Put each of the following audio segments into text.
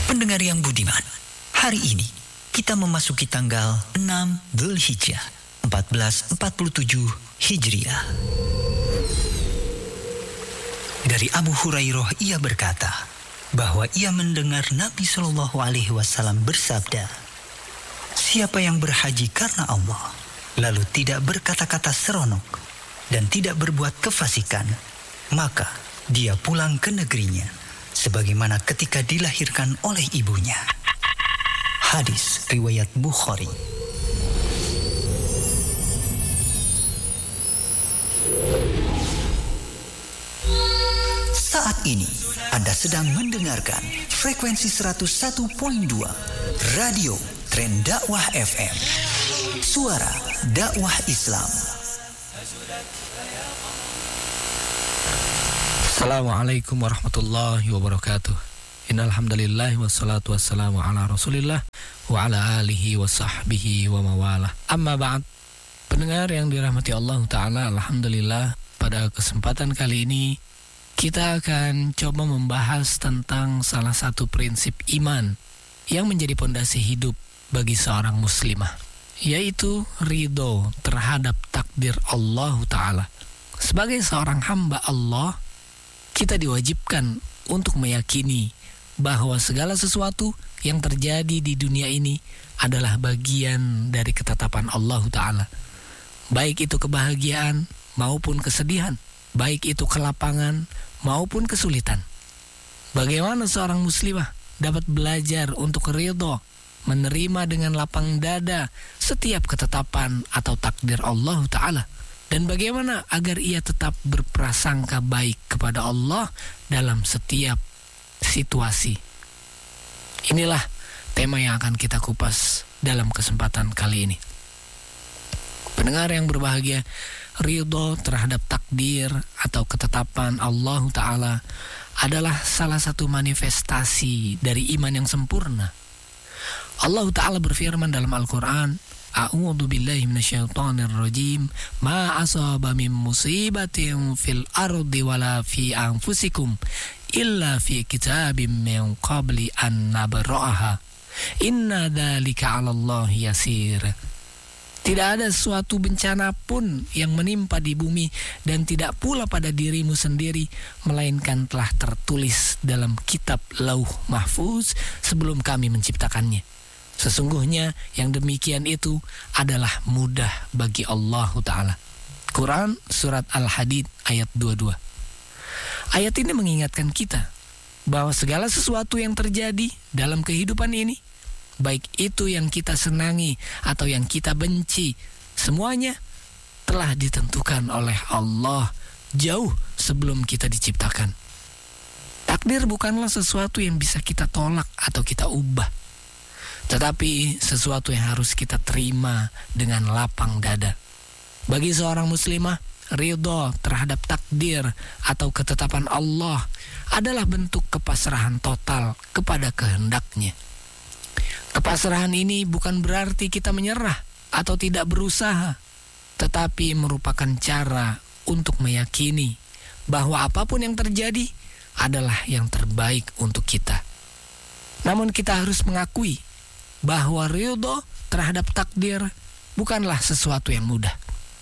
Pendengar yang budiman, hari ini kita memasuki tanggal 6 Dzulhijjah 1447 Hijriah. Dari Abu Hurairah ia berkata bahwa ia mendengar Nabi Shallallahu Alaihi Wasallam bersabda, siapa yang berhaji karena Allah, lalu tidak berkata-kata seronok dan tidak berbuat kefasikan, maka dia pulang ke negerinya sebagaimana ketika dilahirkan oleh ibunya. Hadis riwayat Bukhari. Saat ini Anda sedang mendengarkan frekuensi 101.2 Radio Tren Dakwah FM, suara dakwah Islam. Assalamualaikum warahmatullahi wabarakatuh. Innal hamdalillah wassalatu wassalamu ala Rasulillah wa ala alihi wa sahbihi wa mawalah. Amma ba'd. Pendengar yang dirahmati Allah taala, alhamdulillah pada kesempatan kali ini kita akan coba membahas tentang salah satu prinsip iman yang menjadi pondasi hidup bagi seorang muslimah, yaitu ridho terhadap takdir Allah taala. Sebagai seorang hamba Allah, kita diwajibkan untuk meyakini bahwa segala sesuatu yang terjadi di dunia ini adalah bagian dari ketetapan Allah Ta'ala. Baik itu kebahagiaan maupun kesedihan, baik itu kelapangan maupun kesulitan. Bagaimana seorang muslimah dapat belajar untuk ridho, menerima dengan lapang dada setiap ketetapan atau takdir Allah Ta'ala? Dan bagaimana agar ia tetap berprasangka baik kepada Allah dalam setiap situasi? Inilah tema yang akan kita kupas dalam kesempatan kali ini. Pendengar yang berbahagia, ridho terhadap takdir atau ketetapan Allah Ta'ala adalah salah satu manifestasi dari iman yang sempurna. Allah Ta'ala berfirman dalam Al-Quran, A'udzu billahi minasyaitonir rajim. Ma asaba min musibatin fil ardi wala fi anfusikum illa fi kitabim min qabli an nabra'aha. Inna dzalika 'alallahi yasir. Tidak ada suatu bencana pun yang menimpa di bumi dan tidak pula pada dirimu sendiri, melainkan telah tertulis dalam kitab Lauh Mahfuz sebelum kami menciptakannya. Sesungguhnya yang demikian itu adalah mudah bagi Allah Ta'ala. Quran Surat Al-Hadid ayat 22. Ayat ini mengingatkan kita bahwa segala sesuatu yang terjadi dalam kehidupan ini, baik itu yang kita senangi atau yang kita benci, semuanya telah ditentukan oleh Allah jauh sebelum kita diciptakan. Takdir bukanlah sesuatu yang bisa kita tolak atau kita ubah, tetapi sesuatu yang harus kita terima dengan lapang dada. Bagi seorang muslimah, ridho terhadap takdir atau ketetapan Allah adalah bentuk kepasrahan total kepada kehendaknya. Kepasrahan ini bukan berarti kita menyerah atau tidak berusaha, tetapi merupakan cara untuk meyakini bahwa apapun yang terjadi adalah yang terbaik untuk kita. Namun kita harus mengakui bahwa ridho terhadap takdir bukanlah sesuatu yang mudah.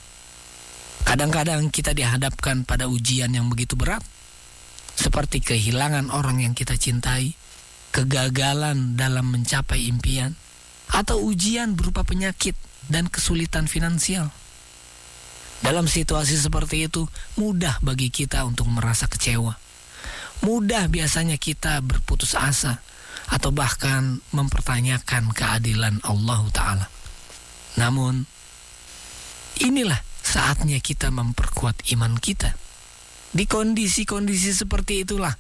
Kadang-kadang kita dihadapkan pada ujian yang begitu berat, seperti kehilangan orang yang kita cintai, kegagalan dalam mencapai impian, atau ujian berupa penyakit dan kesulitan finansial. Dalam situasi seperti itu, mudah bagi kita untuk merasa kecewa. Mudah biasanya kita berputus asa atau bahkan mempertanyakan keadilan Allah Ta'ala. Namun, inilah saatnya kita memperkuat iman kita. Di kondisi-kondisi seperti itulah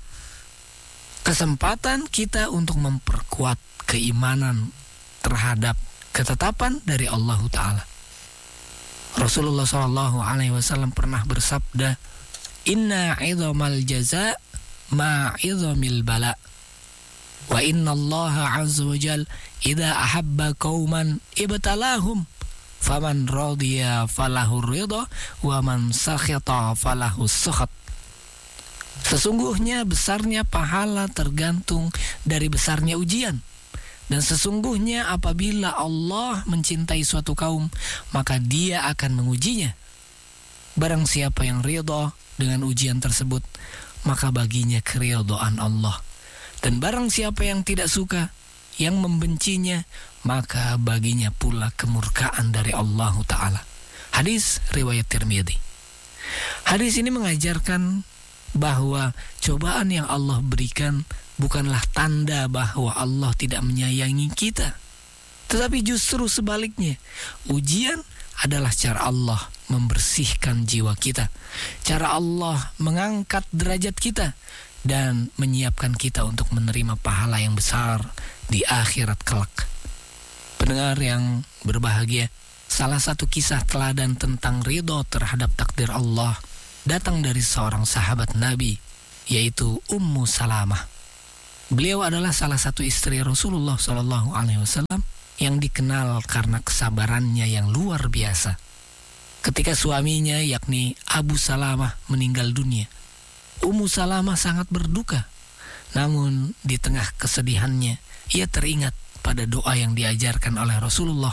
kesempatan kita untuk memperkuat keimanan terhadap ketetapan dari Allah Ta'ala. Rasulullah SAW pernah bersabda, Inna idhamal jaza ma'idhamil bala. Wa inna Allah azza wa jal idha ahabba qauman ibtalahum faman radiya falahu ridha wa man sakhita falahu sakhat. Sesungguhnya besarnya pahala tergantung dari besarnya ujian. Dan sesungguhnya apabila Allah mencintai suatu kaum, maka Dia akan mengujinya. Barang siapa yang ridha dengan ujian tersebut, maka baginya keridhaan Allah. Dan barang siapa yang tidak suka, yang membencinya, maka baginya pula kemurkaan dari Allah Ta'ala. Hadis riwayat Tirmidzi. Hadis ini mengajarkan bahwa cobaan yang Allah berikan bukanlah tanda bahwa Allah tidak menyayangi kita, tetapi justru sebaliknya. Ujian adalah cara Allah membersihkan jiwa kita, cara Allah mengangkat derajat kita dan menyiapkan kita untuk menerima pahala yang besar di akhirat kelak. Pendengar yang berbahagia, salah satu kisah teladan tentang ridho terhadap takdir Allah datang dari seorang sahabat Nabi, yaitu Ummu Salamah. Beliau adalah salah satu istri Rasulullah SAW yang dikenal karena kesabarannya yang luar biasa. Ketika suaminya, yakni Abu Salamah, meninggal dunia, Ummu Salamah sangat berduka. Namun di tengah kesedihannya, ia teringat pada doa yang diajarkan oleh Rasulullah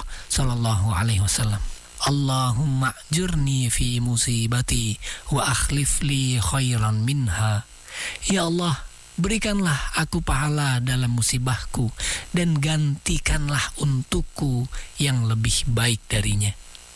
SAW. Allahumma ajurni fi musibati wa akhlif li khairan minha. Ya Allah, berikanlah aku pahala dalam musibahku dan gantikanlah untukku yang lebih baik darinya.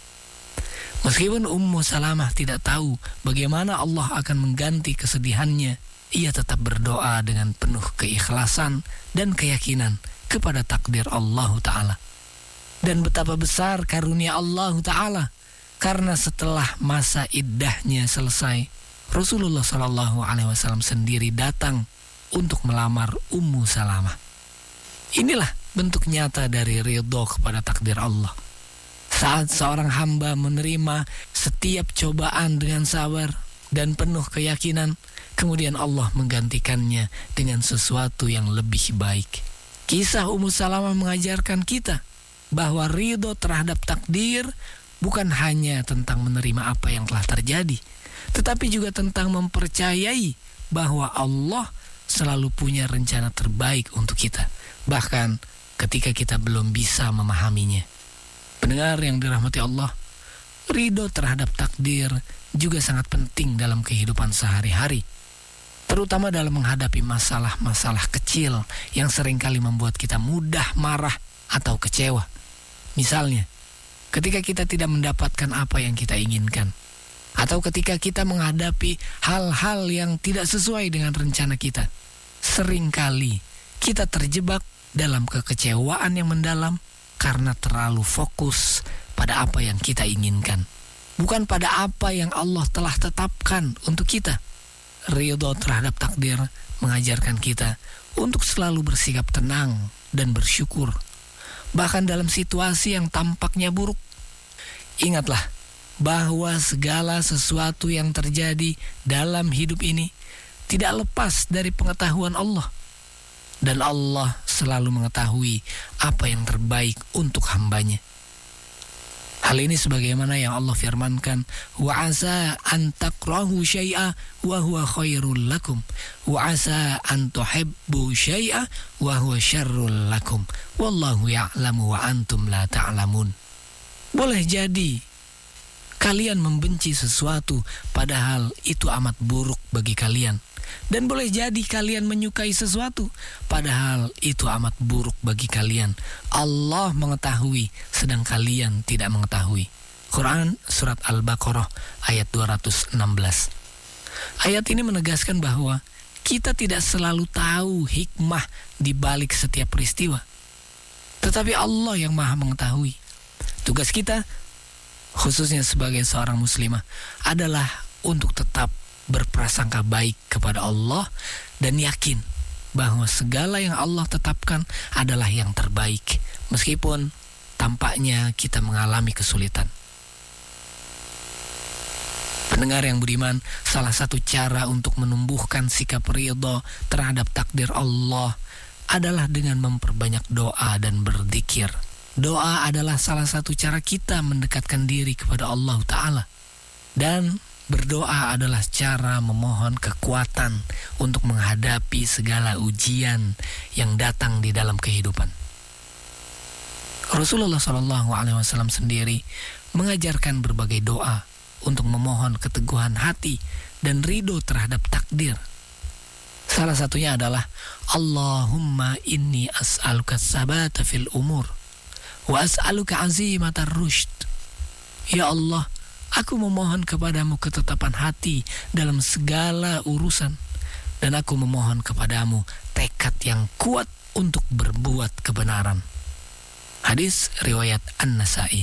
Meskipun Ummu Salamah tidak tahu bagaimana Allah akan mengganti kesedihannya, ia tetap berdoa dengan penuh keikhlasan dan keyakinan kepada takdir Allah Ta'ala. Dan betapa besar karunia Allah Ta'ala, karena setelah masa iddahnya selesai, Rasulullah SAW sendiri datang untuk melamar Ummu Salamah. Inilah bentuk nyata dari ridho kepada takdir Allah. Saat seorang hamba menerima setiap cobaan dengan sabar dan penuh keyakinan, kemudian Allah menggantikannya dengan sesuatu yang lebih baik. Kisah Ummu Salamah mengajarkan kita bahwa ridho terhadap takdir bukan hanya tentang menerima apa yang telah terjadi, tetapi juga tentang mempercayai bahwa Allah selalu punya rencana terbaik untuk kita, bahkan ketika kita belum bisa memahaminya. Pendengar yang dirahmati Allah, ridho terhadap takdir juga sangat penting dalam kehidupan sehari-hari, terutama dalam menghadapi masalah-masalah kecil yang seringkali membuat kita mudah marah atau kecewa. Misalnya, ketika kita tidak mendapatkan apa yang kita inginkan, atau ketika kita menghadapi hal-hal yang tidak sesuai dengan rencana kita, seringkali kita terjebak dalam kekecewaan yang mendalam karena terlalu fokus pada apa yang kita inginkan, bukan pada apa yang Allah telah tetapkan untuk kita. Ridho terhadap takdir mengajarkan kita untuk selalu bersikap tenang dan bersyukur, bahkan dalam situasi yang tampaknya buruk. Ingatlah bahwa segala sesuatu yang terjadi dalam hidup ini tidak lepas dari pengetahuan Allah, dan Allah selalu mengetahui apa yang terbaik untuk hambanya. Hal ini sebagaimana yang Allah firmankan, wa asa an takrahu syai'a wa huwa khairul lakum wa asa an tuhibbu syai'a wa huwa syarrul lakum wallahu ya'lamu wa antum la ta'lamun. Boleh jadi kalian membenci sesuatu padahal itu amat buruk bagi kalian, dan boleh jadi kalian menyukai sesuatu padahal itu amat buruk bagi kalian. Allah mengetahui sedang kalian tidak mengetahui. Quran surat Al-Baqarah ayat 216. Ayat ini menegaskan bahwa kita tidak selalu tahu hikmah di balik setiap peristiwa, tetapi Allah yang Maha mengetahui. Tugas kita, khususnya sebagai seorang muslimah, adalah untuk tetap berprasangka baik kepada Allah dan yakin bahwa segala yang Allah tetapkan adalah yang terbaik, meskipun tampaknya kita mengalami kesulitan. Pendengar yang beriman, salah satu cara untuk menumbuhkan sikap ridho terhadap takdir Allah adalah dengan memperbanyak doa dan berzikir. Doa adalah salah satu cara kita mendekatkan diri kepada Allah Ta'ala. Dan Berdoa adalah cara memohon kekuatan untuk menghadapi segala ujian yang datang di dalam kehidupan. Rasulullah SAW sendiri mengajarkan berbagai doa untuk memohon keteguhan hati dan ridho terhadap takdir. Salah satunya adalah Allahumma inni as'aluka sabata fil umur wa as'aluka azimatar rushd. Ya Allah, aku memohon kepadamu ketetapan hati dalam segala urusan, dan aku memohon kepadamu tekad yang kuat untuk berbuat kebenaran. Hadis riwayat An-Nasa'i.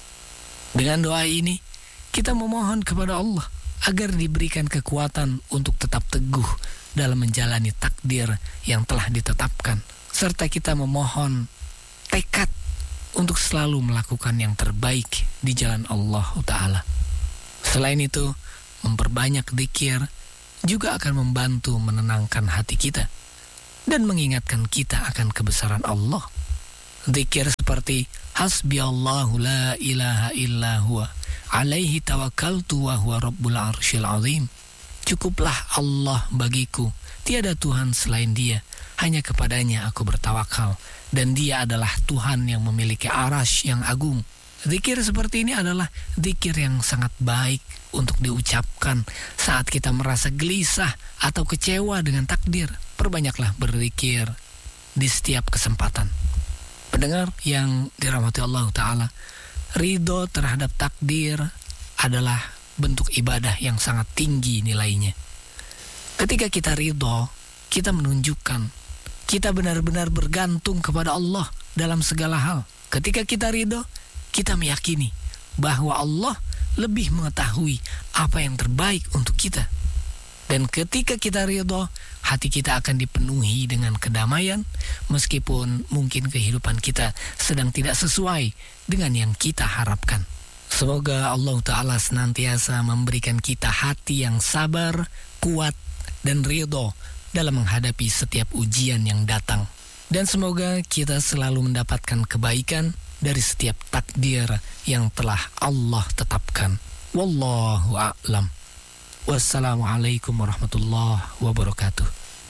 Dengan doa ini, kita memohon kepada Allah agar diberikan kekuatan untuk tetap teguh dalam menjalani takdir yang telah ditetapkan, serta kita memohon tekad untuk selalu melakukan yang terbaik di jalan Allah Ta'ala. Selain itu, memperbanyak dzikir juga akan membantu menenangkan hati kita dan mengingatkan kita akan kebesaran Allah. Dzikir seperti Hasbiyallahu la ilaha illa huwa alaihi tawakkaltu wa huwa rabbul arsyil azim. Cukuplah Allah bagiku, tiada Tuhan selain Dia, hanya kepadanya aku bertawakal, dan Dia adalah Tuhan yang memiliki arasy yang agung. Zikir seperti ini adalah zikir yang sangat baik untuk diucapkan saat kita merasa gelisah atau kecewa dengan takdir. Perbanyaklah berzikir di setiap kesempatan. Pendengar yang dirahmati Allah Ta'ala, ridho terhadap takdir adalah bentuk ibadah yang sangat tinggi nilainya. Ketika kita ridho, kita menunjukkan kita benar-benar bergantung kepada Allah dalam segala hal. Ketika kita ridho, kita meyakini bahwa Allah lebih mengetahui apa yang terbaik untuk kita. Dan ketika kita ridho, hati kita akan dipenuhi dengan kedamaian, meskipun mungkin kehidupan kita sedang tidak sesuai dengan yang kita harapkan. Semoga Allah Ta'ala senantiasa memberikan kita hati yang sabar, kuat, dan ridho dalam menghadapi setiap ujian yang datang. Dan semoga kita selalu mendapatkan kebaikan dari setiap takdir yang telah Allah tetapkan. Wallahu a'lam. Wassalamualaikum warahmatullahi wabarakatuh.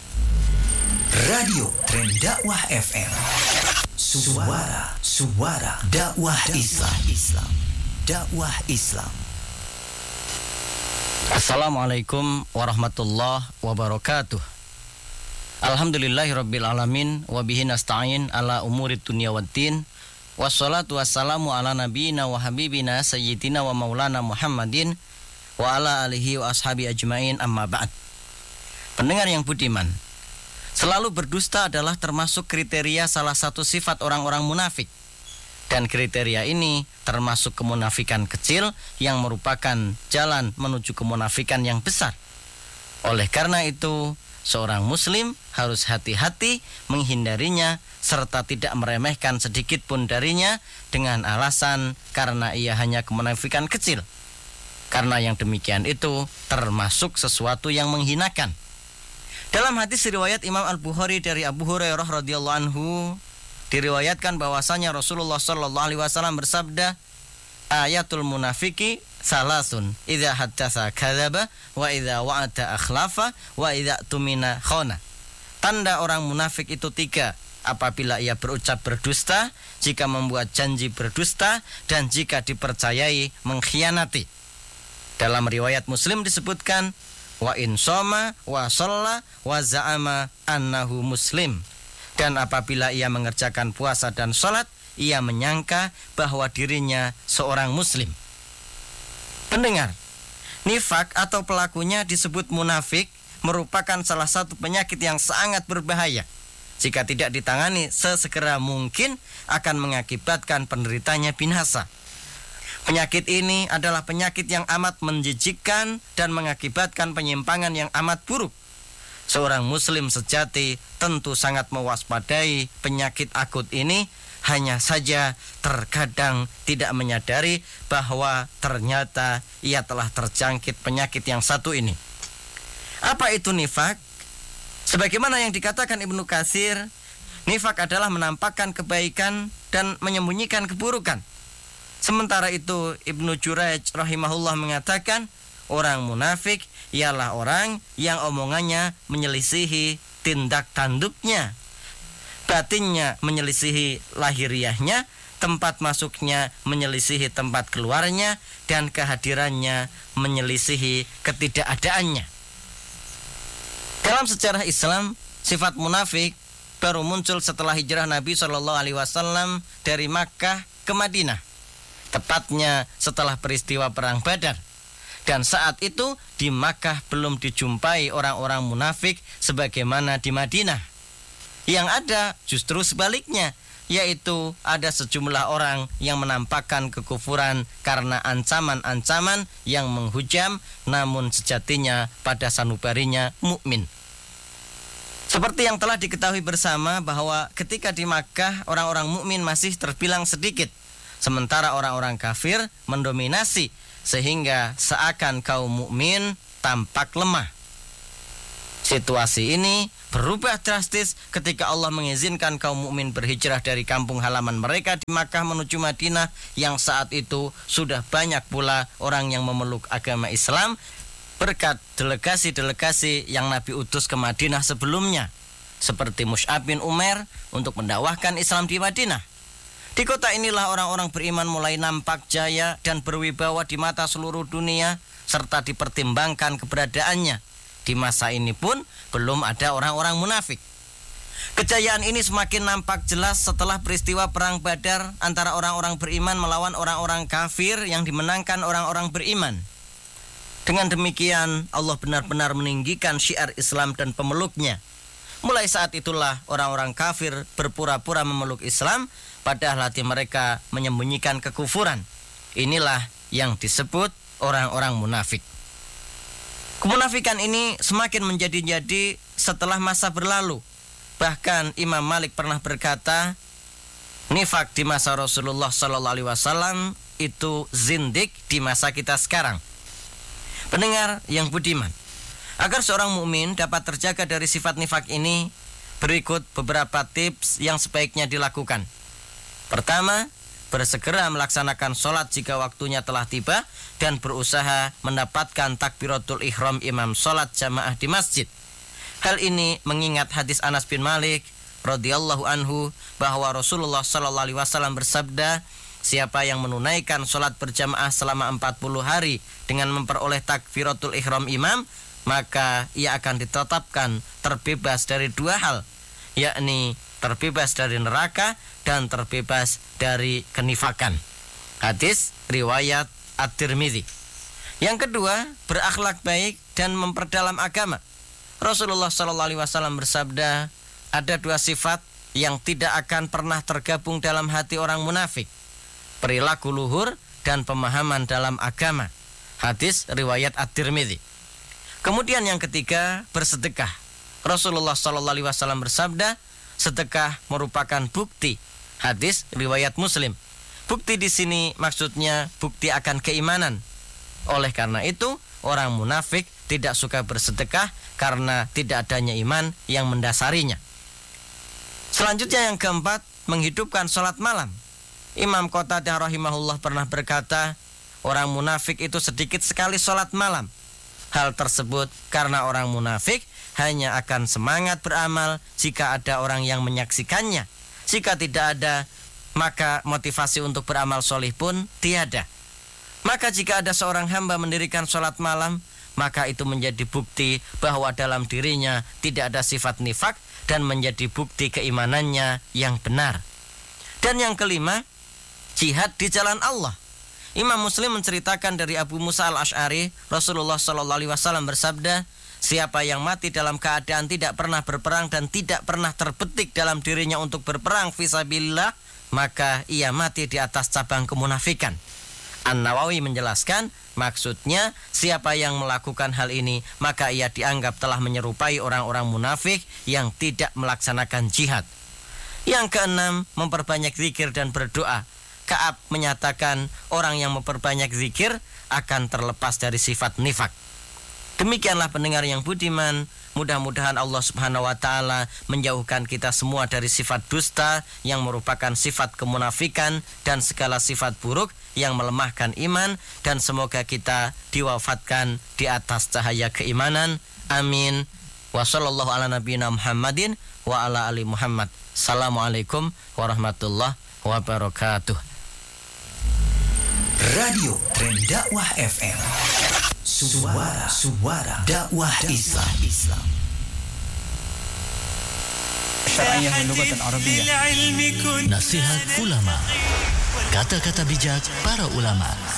Radio Tren Dakwah FM. Suara dakwah Islam. Dakwah Islam. Assalamualaikum warahmatullahi wabarakatuh. Alhamdulillahirabbil alamin wa bihi nasta'in ala umurid dunya waddin. Wassalatu wassalamu ala nabiyyina wa habibina sayyidina wa maulana Muhammadin wa ala alihi wa ashabi ajmain, amma ba'd. Pendengar yang budiman, selalu berdusta adalah termasuk kriteria salah satu sifat orang-orang munafik. Dan kriteria ini termasuk kemunafikan kecil yang merupakan jalan menuju kemunafikan yang besar. Oleh karena itu, seorang muslim harus hati-hati menghindarinya serta tidak meremehkan sedikit pun darinya dengan alasan karena ia hanya kemunafikan kecil. Karena yang demikian itu termasuk sesuatu yang menghinakan. Dalam hadis riwayat Imam Al-Bukhari dari Abu Hurairah radhiyallahu anhu, diriwayatkan bahwasanya Rasulullah sallallahu alaihi wasallam bersabda, ayatul munafiki salasun, idza haddatsa kadzaba wa idza wa'ada akhlafa wa idza tumina khana. Tanda orang munafik itu 3. Apabila ia berucap berdusta, jika membuat janji berdusta, dan jika dipercayai mengkhianati. Dalam riwayat Muslim disebutkan, wa in shoma wa shalla wa za'ama annahu muslim. Dan apabila ia mengerjakan puasa dan sholat, ia menyangka bahwa dirinya seorang muslim. Pendengar, nifak atau pelakunya disebut munafik merupakan salah satu penyakit yang sangat berbahaya. Jika tidak ditangani sesegera mungkin akan mengakibatkan penderitanya binasa. Penyakit ini adalah penyakit yang amat menjijikkan dan mengakibatkan penyimpangan yang amat buruk. Seorang muslim sejati tentu sangat mewaspadai penyakit akut ini, hanya saja terkadang tidak menyadari bahwa ternyata ia telah terjangkit penyakit yang satu ini. Apa itu nifak? Sebagaimana yang dikatakan Ibnu Katsir, nifak adalah menampakkan kebaikan dan menyembunyikan keburukan. Sementara itu Ibnu Jurayj rahimahullah mengatakan, orang munafik ialah orang yang omongannya menyelisihi tindak tanduknya, batinnya menyelisihi lahiriahnya, tempat masuknya menyelisihi tempat keluarnya, dan kehadirannya menyelisihi ketidakadaannya. Dalam sejarah Islam, sifat munafik baru muncul setelah hijrah Nabi SAW dari Makkah ke Madinah, tepatnya setelah peristiwa Perang Badar. Dan saat itu di Makkah belum dijumpai orang-orang munafik sebagaimana di Madinah. Yang ada justru sebaliknya, yaitu ada sejumlah orang yang menampakkan kekufuran karena ancaman-ancaman yang menghujam, namun sejatinya pada sanubarinya mukmin. Seperti yang telah diketahui bersama bahwa ketika di Makkah orang-orang mukmin masih terbilang sedikit, sementara orang-orang kafir mendominasi, sehingga seakan kaum mukmin tampak lemah. Situasi ini berubah drastis ketika Allah mengizinkan kaum mukmin berhijrah dari kampung halaman mereka di Makkah menuju Madinah, yang saat itu sudah banyak pula orang yang memeluk agama Islam berkat delegasi-delegasi yang Nabi utus ke Madinah sebelumnya, seperti Mus'ab bin Umair untuk mendakwahkan Islam di Madinah. Di kota inilah orang-orang beriman mulai nampak jaya dan berwibawa di mata seluruh dunia, serta dipertimbangkan keberadaannya. Di masa ini pun belum ada orang-orang munafik. Kejayaan ini semakin nampak jelas setelah peristiwa Perang Badar antara orang-orang beriman melawan orang-orang kafir yang dimenangkan orang-orang beriman. Dengan demikian, Allah benar-benar meninggikan syiar Islam dan pemeluknya. Mulai saat itulah orang-orang kafir berpura-pura memeluk Islam, padahal hati mereka menyembunyikan kekufuran. Inilah yang disebut orang-orang munafik. Kemunafikan ini semakin menjadi-jadi setelah masa berlalu. Bahkan Imam Malik pernah berkata, nifak di masa Rasulullah SAW itu zindik di masa kita sekarang. Pendengar yang budiman, agar seorang mukmin dapat terjaga dari sifat nifak ini, berikut beberapa tips yang sebaiknya dilakukan. Pertama, bersegera melaksanakan sholat jika waktunya telah tiba dan berusaha mendapatkan takbiratul ihram imam sholat jamaah di masjid. Hal ini mengingat hadis Anas bin Malik radhiyallahu anhu bahwa Rasulullah SAW bersabda, siapa yang menunaikan sholat berjamaah selama 40 hari dengan memperoleh takbiratul ihram imam, maka ia akan ditetapkan terbebas dari dua hal, yakni terbebas dari neraka dan terbebas dari kenifakan. Hadis riwayat At-Tirmidzi. Yang kedua, berakhlak baik dan memperdalam agama. Rasulullah SAW bersabda, ada dua sifat yang tidak akan pernah tergabung dalam hati orang munafik: perilaku luhur dan pemahaman dalam agama. Hadis riwayat At-Tirmidzi. Kemudian yang ketiga, bersedekah. Rasulullah SAW bersabda, sedekah merupakan bukti. Hadis riwayat Muslim. Bukti di sini maksudnya bukti akan keimanan. Oleh karena itu, orang munafik tidak suka bersedekah karena tidak adanya iman yang mendasarinya. Selanjutnya yang keempat, menghidupkan sholat malam. Imam Qatadah rahimahullah pernah berkata, orang munafik itu sedikit sekali sholat malam. Hal tersebut karena orang munafik hanya akan semangat beramal jika ada orang yang menyaksikannya. Jika tidak ada, maka motivasi untuk beramal solih pun tiada. Maka jika ada seorang hamba mendirikan sholat malam, maka itu menjadi bukti bahwa dalam dirinya tidak ada sifat nifak dan menjadi bukti keimanannya yang benar. Dan yang kelima, jihad di jalan Allah. Imam Muslim menceritakan dari Abu Musa al-Ash'ari, Rasulullah SAW bersabda, siapa yang mati dalam keadaan tidak pernah berperang dan tidak pernah terbetik dalam dirinya untuk berperang fisabilillah, maka ia mati di atas cabang kemunafikan. An-Nawawi menjelaskan, maksudnya siapa yang melakukan hal ini, maka ia dianggap telah menyerupai orang-orang munafik yang tidak melaksanakan jihad. Yang keenam, memperbanyak zikir dan berdoa. Ka'ab menyatakan orang yang memperbanyak zikir akan terlepas dari sifat nifak. Demikianlah pendengar yang budiman, mudah-mudahan Allah Subhanahu wa taala menjauhkan kita semua dari sifat dusta yang merupakan sifat kemunafikan dan segala sifat buruk yang melemahkan iman, dan semoga kita diwafatkan di atas cahaya keimanan. Amin. Wa sallallahu ala nabiyina Muhammadin wa ala ali Muhammad. Assalamualaikum warahmatullahi wabarakatuh. Radio Tren Dakwah FM. Suara dakwah Islam. Syar'iyyah Lughatan Arabiyyah. Nasihat ulama. Kata-kata bijak para ulama.